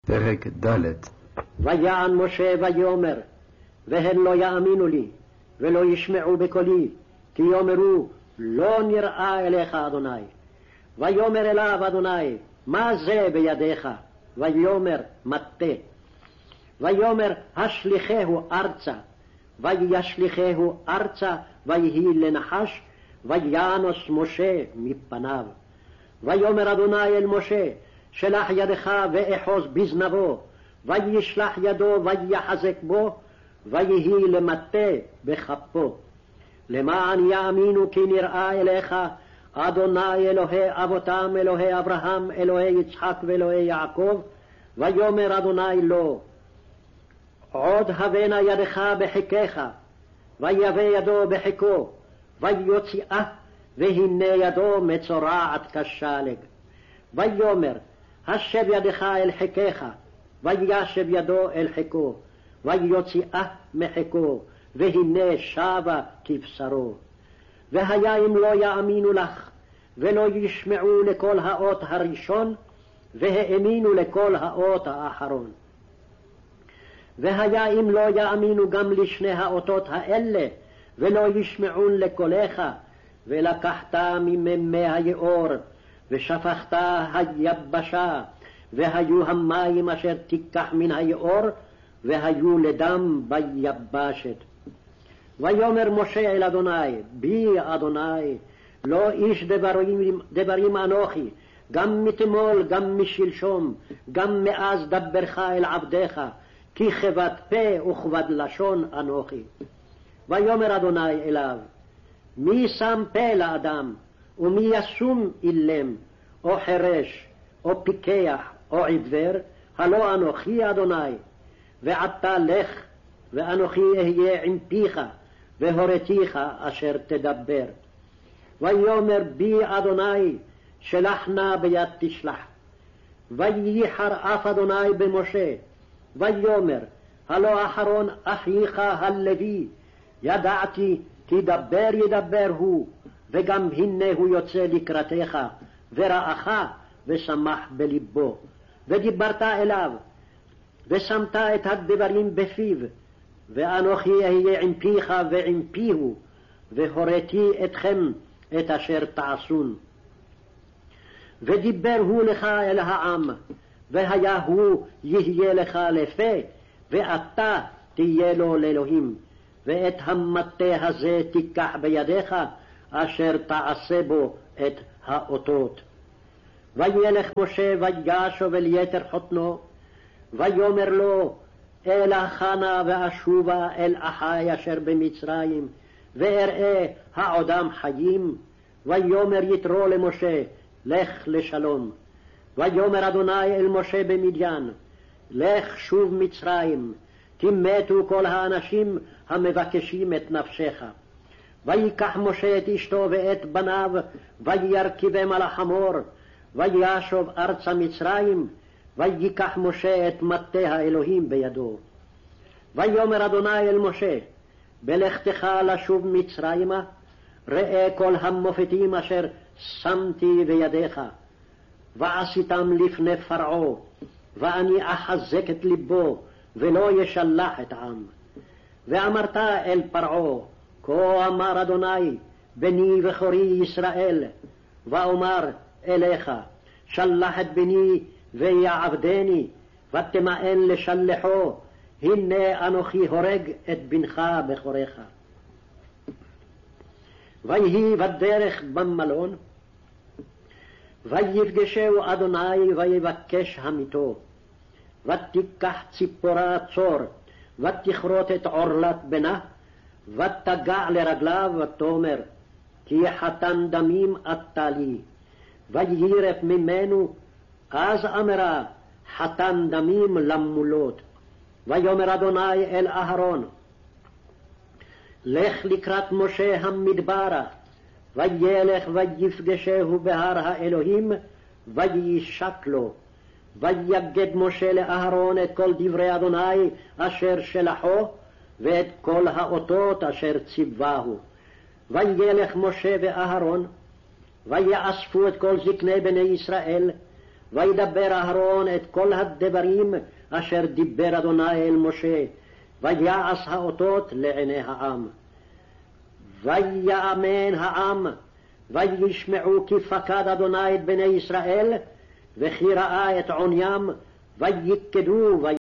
פרק ד'. ויען משה ויאמר, והן לא יאמינו לי, ולא ישמעו בקולי, כי יאמרו, לא נראה אליך אדוני. ויאמר אליו אדוני, מה זה בידיך? ויאמר, מטה. ויאמר, השליחהו ארצה. וישליחהו ארצה, ויהי לנחש, וינוס משה מפניו. ויאמר אדוני אל משה, שלח ידך ואחוז בזנבו, וישלח ידו ויחזק בו, ויהי למטה בכפו. למען יאמינו כי נראה אליך, אדוני אלוהי אבותם, אלוהי אברהם, אלוהי יצחק ואלוהי יעקב. ויאמר אדוני לו, עוד הבנה ידך בחיקך, ויבא ידו בחיקו, ויוציאה, והנה ידו מצורעת כשלג. ויאמר, השב ידך אל חיקך, וישב ידו אל חיקו, ויוציאה מחיקו, והנה שבה כבשרו. והיה אם לא יאמינו לך, ולא ישמעו לכל האות הראשון, והאמינו לכל האות האחרון. והיה אם לא יאמינו גם לשני האותות האלה, ולא ישמעון לקולך, ולקחת מממי היאור, ושפכת היבשה, והיו המים אשר תיקח מן היאור, והיו לדם ביבשת. ויאמר משה אל אדוני, בי אדוני, לא איש דברים אנוכי, גם מתמול, גם משלשום, גם מאז דברך אל עבדיך, כי כבד פה וכבד לשון אנוכי. ויאמר אדוני אליו, מי שם פה לאדם, ומי ישום אילם, או חרש, או פיקח, או עיוור, הלא אנוכי אדוני. ועתה לך, ואנוכי אהיה עם פיך, והורתיך אשר תדבר. ויאמר בי אדוני, שלח נא ביד תשלח. וייחר אף אדוני במשה, ויאמר, הלא אחרון אחיך הלוי, ידעתי כי דבר ידבר הוא, וגם הנה הוא יוצא לקראתך, ורעך ושמח בלבו. ודיברת אליו, ושמת את הדברים בפיו, ואנוכי אהיה עם פיך ועם פיהו, והוריתי אתכם את אשר תעשון. ודיבר הוא לך אל העם, והיה הוא יהיה לך לפה, ואתה תהיה לו לאלוהים. ואת המטה הזה תיקח בידיך, אשר תעשה בו את האותות. וילך משה וישוב אל יתר חותנו, ויאמר לו, אלכה נא ואשובה אל אחי אשר במצרים, ואראה העודם חיים. ויאמר יתרו למשה, לך לשלום. ויאמר אדוני אל משה במדיין, לך שוב מצרים, כי מתו כל האנשים המבקשים את נפשך. ויקח משה את אשתו ואת בניו, וירכבם על החמור, וישוב ארצה מצרים, ויקח משה את מטה האלוהים בידו. ויאמר אדוני אל משה, בלכתך לשוב מצרימה, ראה כל המופתים אשר שמתי בידיך, ועשיתם לפני פרעה, ואני אחזק את ליבו, ולא ישלח את העם. ואמרת אל פרעה, כה אמר אדוני, בני בכורי ישראל, ואומר אליך, שלח את בני ויעבדני, ותמאן לשלחו, הנה אנוכי הורג את בנך בכורך. ויהי בדרך במלון, ויפגשהו אדוני ויבקש המיתו, ותיקח ציפורה צור, ותכרות את עורלת בנה, ותגע לרגליו ותאמר, כי חתן דמים אתה לי. ויירף ממנו, אז אמרה, חתן דמים למולות. ויאמר אדוני אל אהרון, לך לקראת משה המדברה, וילך ויפגשהו בהר האלוהים, וישק לו. ויגד משה לאהרון את כל דברי אדוני אשר שלחו, ואת כל האותות אשר ציווהו. וילך משה ואהרון, ויאספו את כל זקני בני ישראל, וידבר אהרון את כל הדברים אשר דיבר אדוני אל משה, ויעש האותות לעיני העם. ויאמן העם, וישמעו כי פקד אדוני את בני ישראל, וכי ראה את עוניים, ויקדו